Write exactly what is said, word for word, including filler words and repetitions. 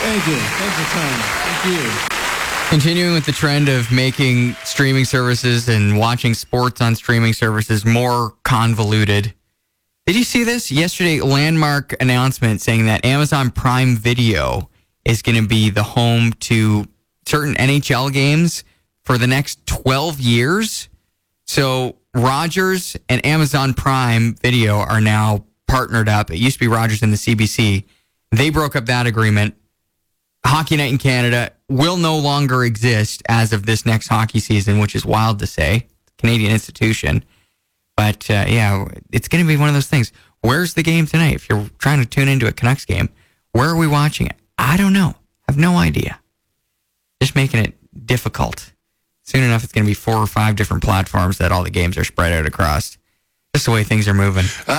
Thank you. Thanks for time. Thank you. Continuing with the trend of making streaming services and watching sports on streaming services more convoluted. Did you see this? Yesterday, landmark announcement saying that Amazon Prime Video is going to be the home to certain N H L games for the next twelve years. So Rogers and Amazon Prime Video are now partnered up. It used to be Rogers and the C B C. They broke up that agreement. Hockey Night in Canada will no longer exist as of this next hockey season, which is wild to say. Canadian institution. But, uh, yeah, it's going to be one of those things. Where's the game tonight? If you're trying to tune into a Canucks game, where are we watching it? I don't know. I have no idea. Just making it difficult. Soon enough, it's going to be four or five different platforms that all the games are spread out across. Just the way things are moving.